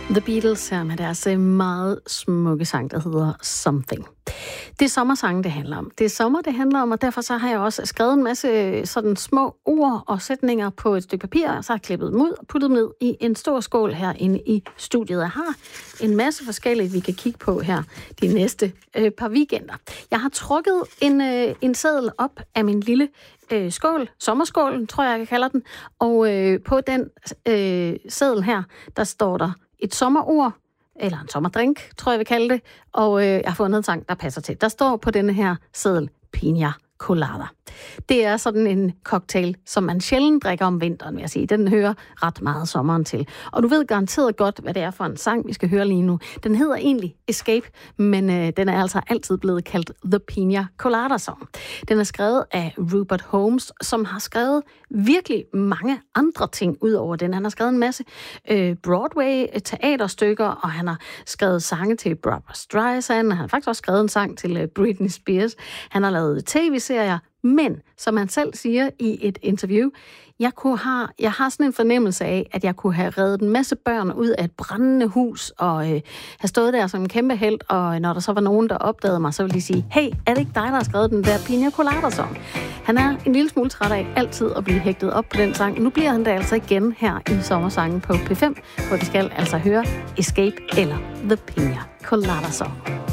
The Beatles her med deres meget smukke sang, der hedder Something. Det er sommersange, det handler om. Det er sommer, det handler om, og derfor så har jeg også skrevet en masse sådan små ord og sætninger på et stykke papir, og så har jeg klippet dem ud og puttet dem ned i en stor skål herinde i studiet. Jeg har en masse forskellige, vi kan kigge på her de næste par weekender. Jeg har trukket en seddel op af min lille skål, sommerskålen, tror jeg kalder den, og på den seddel her, der står der et sommerord, eller en sommerdrink, tror jeg vil kalde det, og jeg har fundet en sang, der passer til. Der står på denne her seddel, Piña Colada. Det er sådan en cocktail, som man sjældent drikker om vinteren, vil jeg sige. Den hører ret meget sommeren til. Og du ved garanteret godt, hvad det er for en sang, vi skal høre lige nu. Den hedder egentlig Escape, men den er altså altid blevet kaldt The Piña Colada Song. Den er skrevet af Rupert Holmes, som har skrevet virkelig mange andre ting ud over den. Han har skrevet en masse Broadway-teaterstykker, og han har skrevet sange til Barbra Streisand, han har faktisk også skrevet en sang til Britney Spears. Han har lavet tv-serier, men som han selv siger i et interview, jeg har sådan en fornemmelse af, at jeg kunne have reddet en masse børn ud af et brændende hus og have stået der som en kæmpe helt, og når der så var nogen, der opdagede mig, så ville de sige, hey, er det ikke dig, der har skrevet den der Piña Colada Song? Han er en lille smule træt af altid at blive hægtet op på den sang. Nu bliver han der altså igen her i sommersangen på P5, hvor vi skal altså høre Escape eller The Piña Colada Song.